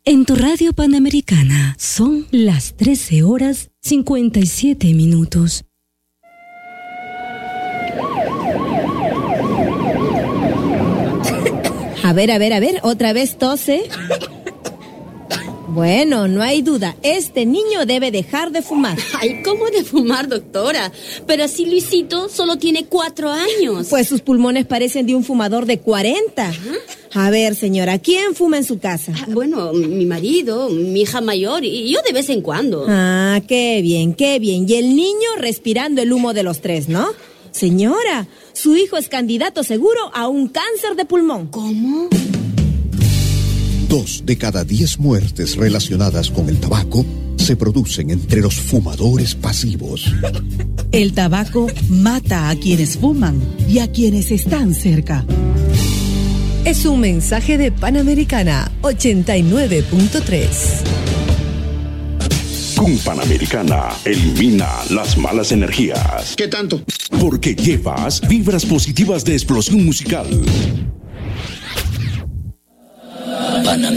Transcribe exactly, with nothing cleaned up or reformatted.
En tu radio Panamericana son las trece horas cincuenta y siete minutos. A ver, a ver, a ver, otra vez tose. Bueno, no hay duda, este niño debe dejar de fumar. Ay, ¿cómo de fumar, doctora? Pero así Luisito solo tiene cuatro años. Pues sus pulmones parecen de un fumador de cuarenta. ¿Ah? A ver, señora, ¿quién fuma en su casa? Ah, bueno, mi marido, mi hija mayor y yo de vez en cuando. Ah, qué bien, qué bien. Y el niño respirando el humo de los tres, ¿no? Señora, su hijo es candidato seguro a un cáncer de pulmón. ¿Cómo? Dos de cada diez muertes relacionadas con el tabaco se producen entre los fumadores pasivos. El tabaco mata a quienes fuman y a quienes están cerca. Es un mensaje de Panamericana ochenta y nueve punto tres. Con Panamericana, elimina las malas energías. ¿Qué tanto? Porque llevas vibras positivas de explosión musical.